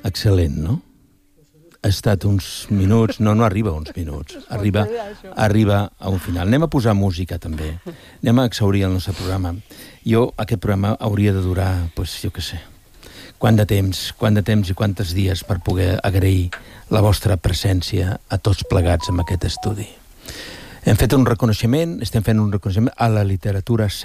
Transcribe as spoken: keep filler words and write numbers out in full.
Excel·lent, no? Ha estat uns minuts... No, no arriba a uns minuts. Arriba, arriba a un final. Anem a posar música, també. Anem a exhaurir el nostre programa. Jo, aquest programa hauria de durar, doncs, jo què sé, quant de temps, quant de temps i quantes dies per poder agrair la vostra presència a tots plegats en aquest estudi. Hem fet un reconeixement, estem fent un reconeixement a la literatura